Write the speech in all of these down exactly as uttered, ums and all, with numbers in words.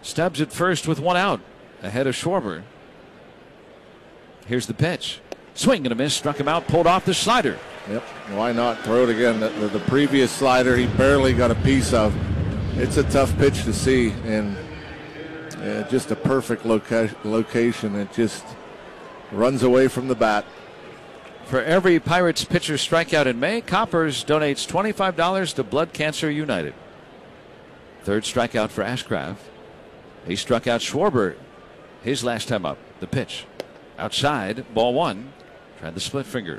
Stubbs at first with one out, ahead of Schwarber. Here's the pitch. Swing and a miss, struck him out, pulled off the slider. Yep, why not throw it again? The, the, the previous slider he barely got a piece of. It's a tough pitch to see, and uh, just a perfect loca- location. It just runs away from the bat. For every Pirates pitcher strikeout in May, Coppers donates twenty-five dollars to Blood Cancer United. Third strikeout for Ashcraft. He struck out Schwarber his last time up. The pitch. Outside, ball one. Tried the split finger.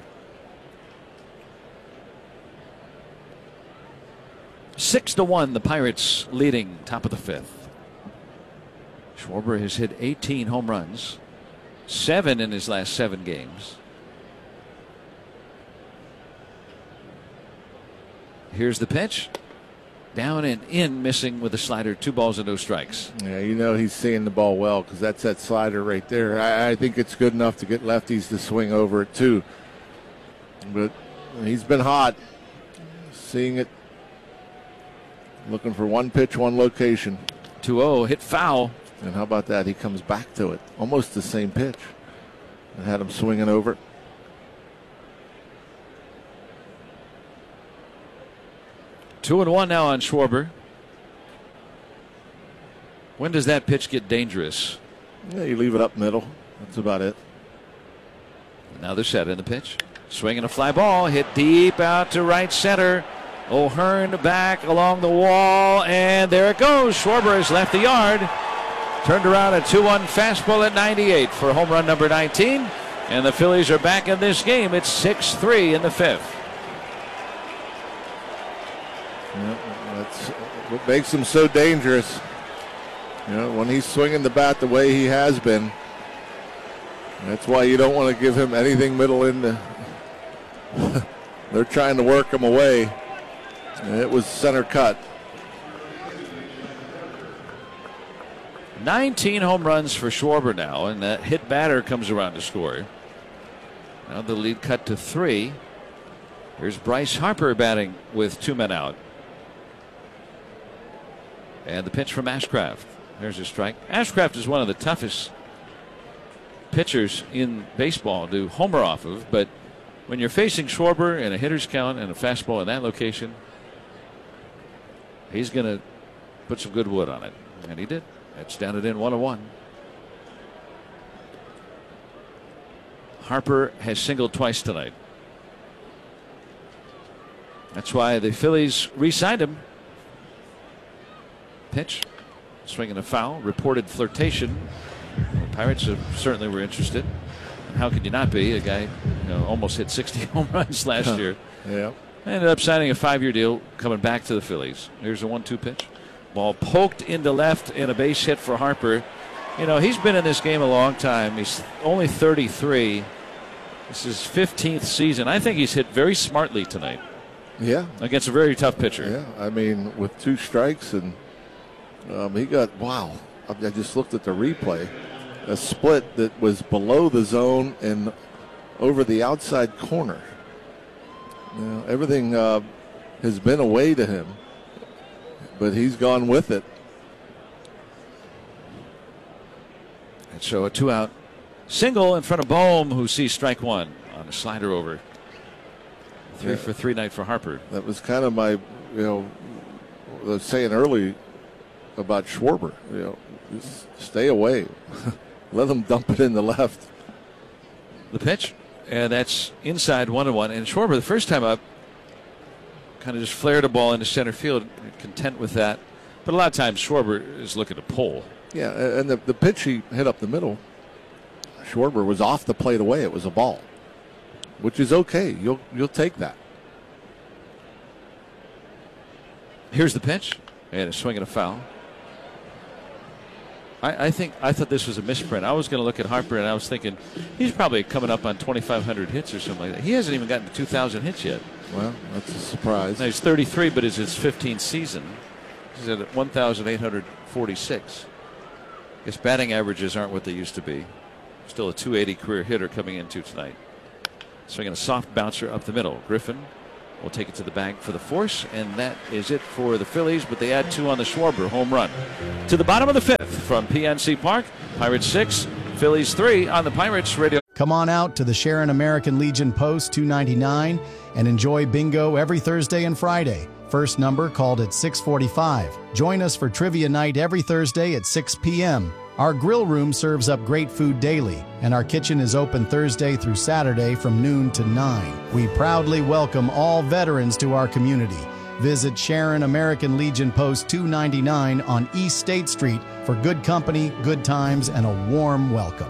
Six to one, the Pirates leading top of the fifth. Schwarber has hit eighteen home runs, seven in his last seven games. Here's the pitch. Down and in, missing with the slider. Two balls and no strikes. Yeah, you know he's seeing the ball well because that's that slider right there. I, I think it's good enough to get lefties to swing over it too. But he's been hot. Seeing it. Looking for one pitch, one location. two oh, hit foul. And how about that? He comes back to it. Almost the same pitch. And had him swinging over. Two and one now on Schwarber. When does that pitch get dangerous? Yeah, you leave it up middle. That's about it. Now they're set in the pitch. Swinging a fly ball. Hit deep out to right center. O'Hearn back along the wall. And there it goes. Schwarber has left the yard. Turned around a two one fastball at ninety-eight for home run number nineteen. And the Phillies are back in this game. It's six three in the fifth. Yeah, that's what makes him so dangerous. You know, when he's swinging the bat the way he has been. That's why you don't want to give him anything middle in the. They're trying to work him away. And it was center cut. nineteen home runs for Schwarber now, and that hit batter comes around to score. Now the lead cut to three. Here's Bryce Harper batting with two men out. And the pitch from Ashcraft. There's a strike. Ashcraft is one of the toughest pitchers in baseball to homer off of, but when you're facing Schwarber and a hitter's count and a fastball in that location, he's going to put some good wood on it. And he did. That's down it in one oh one. Harper has singled twice tonight. That's why the Phillies re-signed him. Pitch. Swinging a foul. Reported flirtation. The Pirates certainly were interested. And how could you not be? A guy, you know, almost hit sixty home runs last huh. year. Yeah. Ended up signing a five-year deal, coming back to the Phillies. Here's a one two pitch. Ball poked into left and a base hit for Harper. You know, he's been in this game a long time. He's only thirty-three. This is his fifteenth season. I think he's hit very smartly tonight. Yeah. Against a very tough pitcher. Yeah, I mean, with two strikes, and um, he got, wow, I just looked at the replay. A split that was below the zone and over the outside corner. You know, everything uh, has been away to him, but he's gone with it. And so a two-out single in front of Bohm, who sees strike one on a slider over. Three yeah. for three night for Harper. That was kind of my, you know, I was saying early about Schwarber. You know, just stay away. Let them dump it in the left. The pitch, and that's inside one and one. And Schwarber, the first time up, kind of just flared a ball into center field, content with that. But a lot of times Schwarber is looking to pull. Yeah, and the, the pitch he hit up the middle, Schwarber was off the plate away. It was a ball, which is okay. You'll you'll take that. Here's the pitch, and a swing and a foul. I, I think I thought this was a misprint. I was going to look at Harper, and I was thinking he's probably coming up on twenty-five hundred hits or something like that. He hasn't even gotten to two thousand hits yet. Well, that's a surprise. Now he's thirty-three, but it's his fifteenth season. He's at one thousand eight hundred forty-six. I guess batting averages aren't what they used to be. Still a two eighty career hitter coming into tonight. Swinging a soft bouncer up the middle. Griffin will take it to the bag for the force, and that is it for the Phillies, but they add two on the Schwarber home run. To the bottom of the fifth from P N C Park, Pirates six, Phillies three on the Pirates Radio. Come on out to the Sharon American Legion Post two ninety-nine and enjoy bingo every Thursday and Friday. First number called at six forty-five. Join us for trivia night every Thursday at six p.m. Our grill room serves up great food daily, and our kitchen is open Thursday through Saturday from noon to nine. We proudly welcome all veterans to our community. Visit Sharon American Legion Post two ninety-nine on East State Street for good company, good times, and a warm welcome.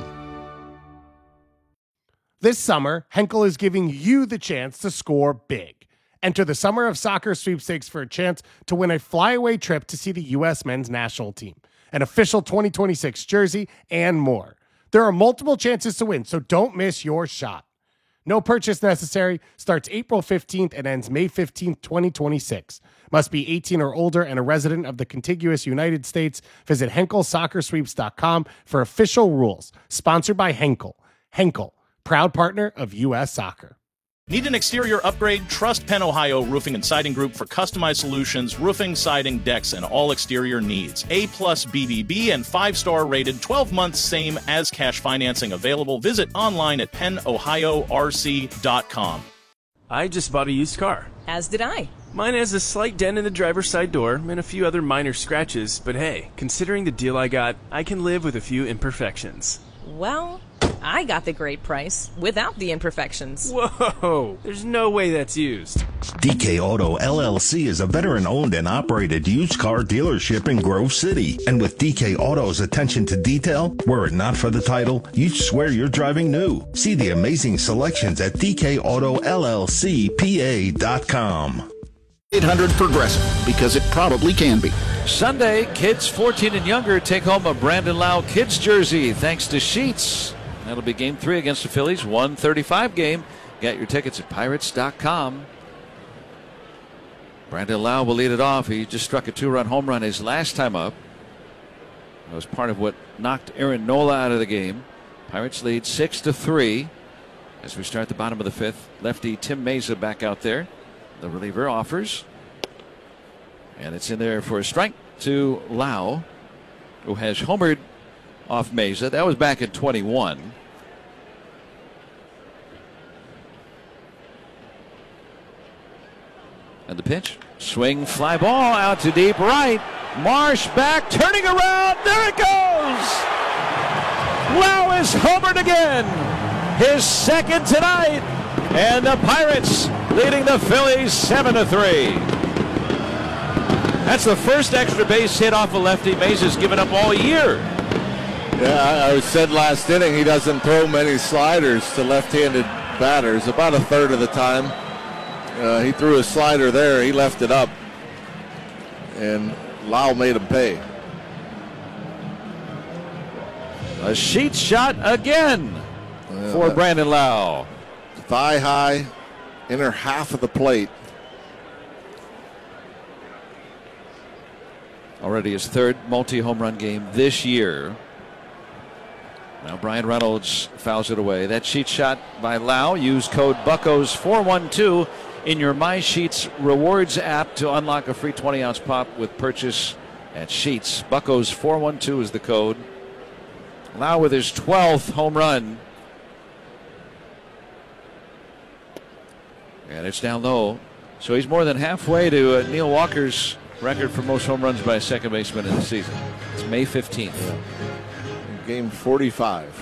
This summer, Henkel is giving you the chance to score big. Enter the Summer of Soccer sweepstakes for a chance to win a flyaway trip to see the U S men's national team, an official twenty twenty-six jersey, and more. There are multiple chances to win, so don't miss your shot. No purchase necessary. Starts April fifteenth and ends May fifteenth, twenty twenty-six. Must be eighteen or older and a resident of the contiguous United States. Visit Henkel Soccer Sweeps dot com for official rules. Sponsored by Henkel. Henkel, proud partner of U S Soccer. Need an exterior upgrade? Trust Penn Ohio Roofing and Siding Group for customized solutions, roofing, siding, decks, and all exterior needs. A plus B B B and five-star rated, twelve months same as cash financing available. Visit online at penn ohio r c dot com. I just bought a used car. As did I. Mine has a slight dent in the driver's side door and a few other minor scratches, but hey, considering the deal I got, I can live with a few imperfections. Well, I got the great price without the imperfections. Whoa, there's no way that's used. D K Auto L L C is a veteran-owned and operated used car dealership in Grove City. And with D K Auto's attention to detail, were it not for the title, you'd swear you're driving new. See the amazing selections at D K Auto L L C P A dot com. eight hundred Progressive, because it probably can be. Sunday, kids fourteen and younger take home a Brandon Lau kids jersey thanks to Sheets. That'll be game three against the Phillies, one thirty-five game. Get your tickets at pirates dot com. Brandon Lau will lead it off. He just struck a two-run home run his last time up. That was part of what knocked Aaron Nola out of the game. Pirates lead six to three as we start the bottom of the fifth. Lefty Tim Mayza back out there. The reliever offers. And it's in there for a strike to Lau, who has homered off Mayza. That was back in twenty-one. And the pitch. Swing, fly ball out to deep right. Marsh back, turning around. There it goes. Lau is homered again. His second tonight. And the Pirates leading the Phillies seven to three. That's the first extra base hit off a lefty Mayza's given up all year. Yeah, I said last inning he doesn't throw many sliders to left-handed batters. About a third of the time. Uh, he threw a slider there. He left it up. And Lau made him pay. A Sheets shot again yeah, for Brandon Lau. Thigh high, inner half of the plate. Already his third multi-home run game this year. Now Brian Reynolds fouls it away. That Sheets shot by Lau. Use code Buccos four one two in your My Sheets rewards app to unlock a free twenty ounce pop with purchase at Sheets. Buccos four one two is the code. Lau with his twelfth home run. And it's down low. So he's more than halfway to uh, Neil Walker's record for most home runs by a second baseman in the season. It's May fifteenth. Yeah. Game forty-five.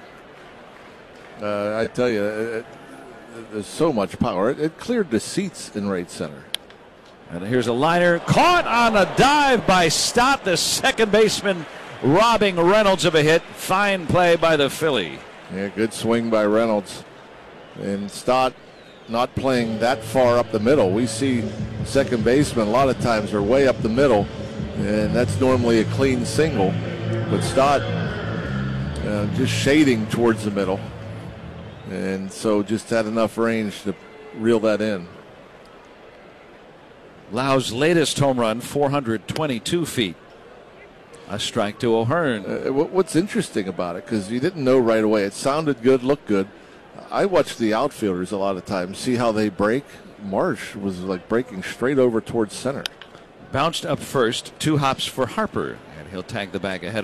Uh, I tell you, it, there's so much power. It, it cleared the seats in right center. And here's a liner caught on a dive by Stott, the second baseman, robbing Reynolds of a hit. Fine play by the Philly. Yeah, good swing by Reynolds. And Stott not playing that far up the middle. We see second basemen a lot of times are way up the middle, and that's normally a clean single. But Stott uh, just shading towards the middle, and so just had enough range to reel that in. Lau's latest home run, four hundred twenty-two feet. A strike to O'Hearn. Uh, what's interesting about it, because you didn't know right away, it sounded good, looked good. I watch the outfielders a lot of times, see how they break. Marsh was like breaking straight over towards center. Bounced up first, two hops for Harper, and he'll tag the bag ahead.